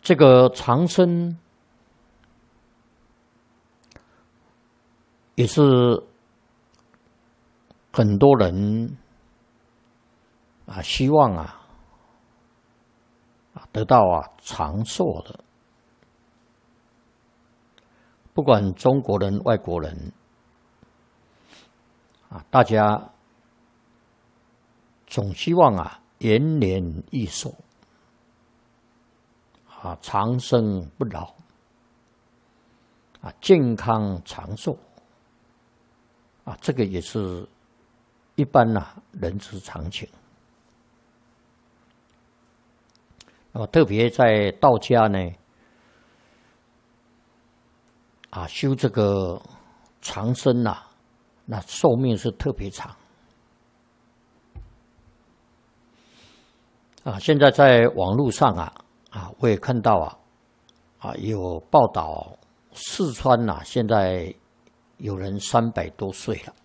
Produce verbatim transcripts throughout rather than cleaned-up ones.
这个长生也是很多人啊希望啊啊得到啊长寿的，不管中国人、外国人啊，大家总希望啊延年益寿啊，长生不老啊，健康长寿啊，这个也是一般呐、啊、人之常情。那么特别在道家呢，啊，修这个长生呐、啊，那寿命是特别长。啊，现在在网络上啊，啊，我也看到啊，啊，有报道四川呐、啊，现在有人三百多岁了。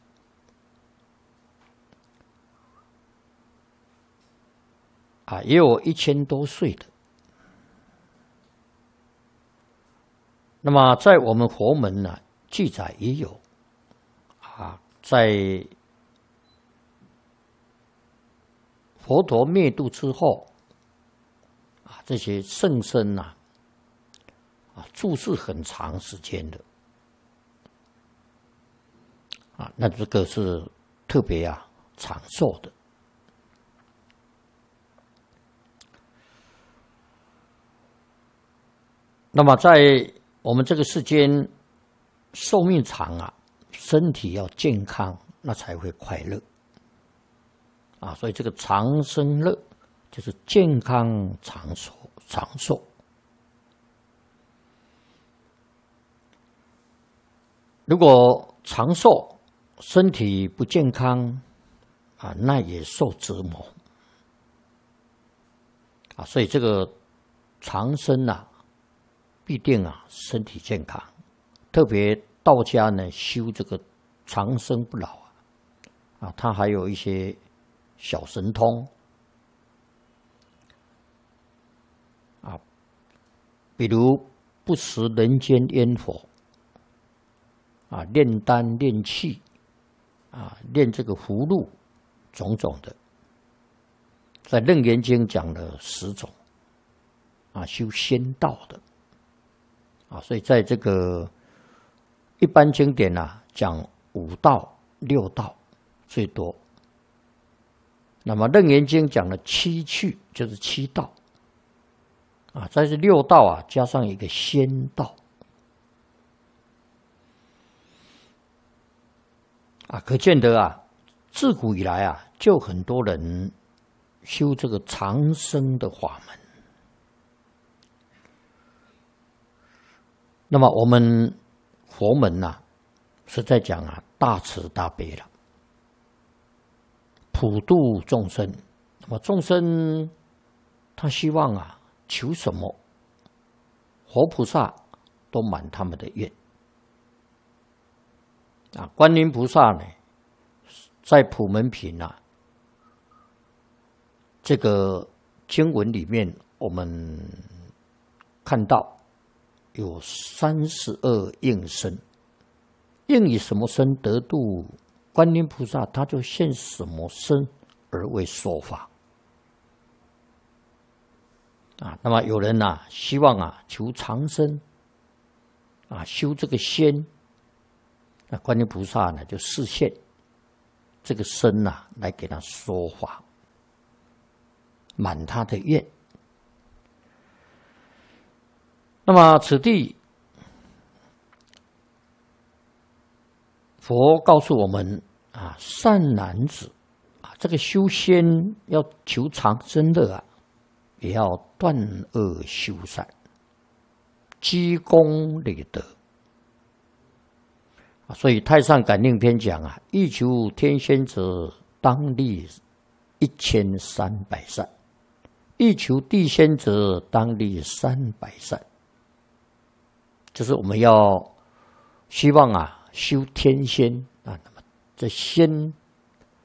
啊，也有一千多岁的。那么在我们佛门呢，记载也有，啊，在佛陀灭度之后，啊，这些圣僧呐、啊，啊，住世很长时间的，啊，那这个是特别啊长寿的。那么在我们这个世间，寿命长啊，身体要健康，那才会快乐啊。所以这个长生乐就是健康长寿，长寿。如果长寿，身体不健康啊，那也受折磨啊。所以这个长生啊，必定啊身体健康，特别道家呢修这个长生不老啊，啊，它还有一些小神通啊，比如不食人间烟火啊，炼丹炼气啊，炼这个葫芦，种种的，在《楞严经》讲了十种啊，修仙道的。啊，所以在这个一般经典啊，讲五道、六道最多。那么《楞严经》讲了七趣，就是七道。啊，在这六道啊，加上一个仙道。啊，可见得啊，自古以来啊，就很多人修这个长生的法门。那么我们佛门呐、啊，是在讲啊大慈大悲了，普度众生。那么众生他希望啊求什么，佛菩萨都满他们的愿。啊，观音菩萨呢，在普门品啊这个经文里面，我们看到。有三十二应身，应以什么身得度观音菩萨，他就现什么身而为说法啊。那么有人啊，希望啊求长生啊，修这个仙，那观音菩萨呢就示现这个身啊，来给他说法，满他的愿。那么此地，佛告诉我们啊，善男子啊，这个修仙要求长生的啊，也要断恶修善，积功累德啊。所以《太上感应篇》讲啊，欲求天仙者，当立一千三百善；欲求地仙者，当立三百善。就是我们要希望啊修天仙啊，那么这仙